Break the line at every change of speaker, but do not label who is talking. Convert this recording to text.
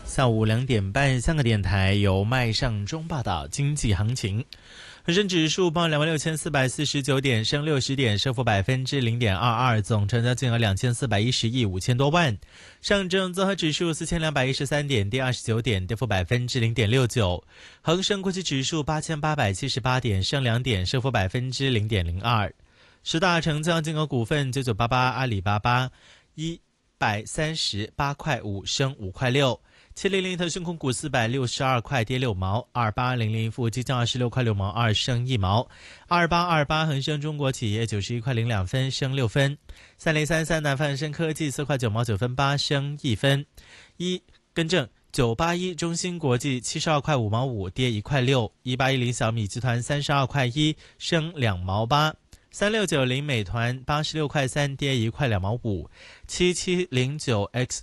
下午2点半，香港电台由麦尚中报道经济行情。恒生指数报26,449点，升60点，升幅0.22%，总成交金额2410亿5千多万。上证综合指数4213点，跌29点，跌幅0.69%。恒生国际指数8878点，升2点，升幅0.02%。十大成交金额股份：9988阿里巴巴138块5，升5块6。700腾讯控股462块跌6毛，2800富基金26块6毛2升1毛，2828恒生中国企业91块02分升6分，3033南方恒生科技4块9毛9分8升1分，981中芯国际72块5毛5跌1块6，1810小米集团32块1升2毛8。3690美团86块3跌1块2毛5，7709X